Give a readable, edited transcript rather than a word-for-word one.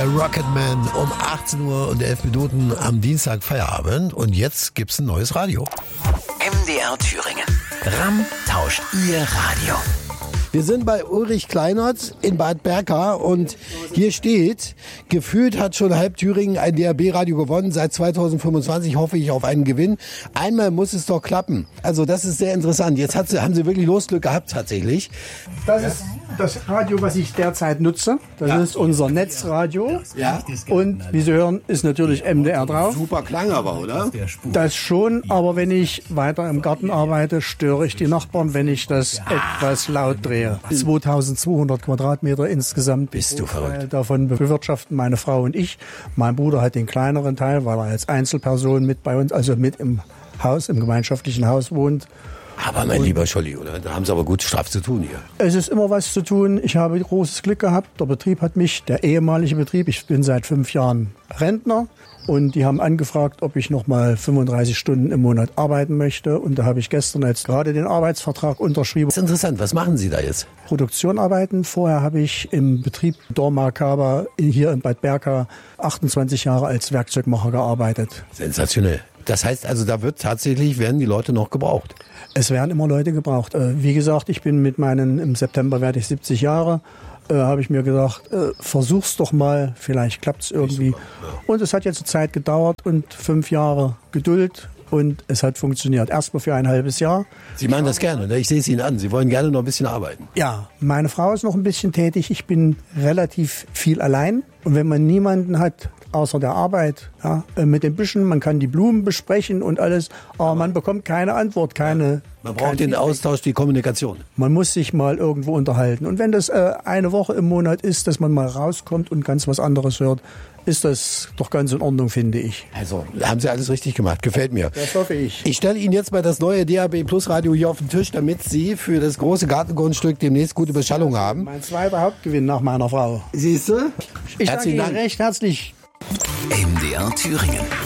Rocketman um 18 Uhr und 11 Minuten am Dienstag Feierabend. Und jetzt gibt's ein neues Radio. MDR Thüringen. RAM tauscht Ihr Radio. Wir sind bei Ulrich Kleinert in Bad Berka und hier steht, gefühlt hat schon halb Thüringen ein DAB-Radio gewonnen. Seit 2025 hoffe ich auf einen Gewinn. Einmal muss es doch klappen. Also das ist sehr interessant. Jetzt haben Sie wirklich Losglück gehabt tatsächlich. Das ist das Radio, was ich derzeit nutze. Das ist unser Netzradio. Ja. Und wie Sie hören, ist natürlich MDR drauf. Super Klang aber, oder? Das schon, aber wenn ich weiter im Garten arbeite, störe ich die Nachbarn, wenn ich das etwas laut drehe. 2200 Quadratmeter insgesamt. Bist du verrückt. Davon bewirtschaften meine Frau und ich. Mein Bruder hat den kleineren Teil, weil er als Einzelperson mit bei uns, also mit im Haus, im gemeinschaftlichen Haus wohnt. Aber mein lieber Scholli, oder? Da haben Sie aber gut straff zu tun hier. Es ist immer was zu tun. Ich habe großes Glück gehabt. Der Betrieb hat mich, der ehemalige Betrieb, ich bin seit 5 Jahren Rentner. Und die haben angefragt, ob ich noch mal 35 Stunden im Monat arbeiten möchte. Und da habe ich gestern jetzt gerade den Arbeitsvertrag unterschrieben. Das ist interessant. Was machen Sie da jetzt? Produktion arbeiten. Vorher habe ich im Betrieb Dormakaba hier in Bad Berka 28 Jahre als Werkzeugmacher gearbeitet. Sensationell. Das heißt also, werden die Leute noch gebraucht? Es werden immer Leute gebraucht. Wie gesagt, ich bin im September werde ich 70 Jahre. Habe ich mir gedacht, versuch's doch mal, vielleicht klappt's irgendwie. Und es hat jetzt eine Zeit gedauert und 5 Jahre Geduld und es hat funktioniert. Erstmal für ein halbes Jahr. Sie machen das gerne, ne? Ich sehe es Ihnen an. Sie wollen gerne noch ein bisschen arbeiten. Ja, meine Frau ist noch ein bisschen tätig. Ich bin relativ viel allein. Und wenn man niemanden hat, außer der Arbeit, ja, mit den Büschen, man kann die Blumen besprechen und alles, aber man bekommt keine Antwort, Man braucht den Austausch, die Kommunikation. Man muss sich mal irgendwo unterhalten. Und wenn das eine Woche im Monat ist, dass man mal rauskommt und ganz was anderes hört, ist das doch ganz in Ordnung, finde ich. Also, haben Sie alles richtig gemacht. Gefällt mir. Das hoffe ich. Ich stelle Ihnen jetzt mal das neue DAB Plus Radio hier auf den Tisch, damit Sie für das große Gartengrundstück demnächst gute Beschallung haben. Mein zweiter Hauptgewinn nach meiner Frau. Siehst du? Ich danke Ihnen recht herzlich. MDR Thüringen.